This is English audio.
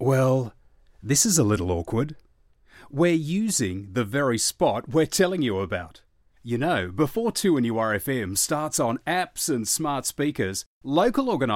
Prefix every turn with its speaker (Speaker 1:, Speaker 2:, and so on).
Speaker 1: Well, this is a little awkward. We're using the very spot we're telling you about. You know, before 2NURFM starts on apps and smart speakers, local organisations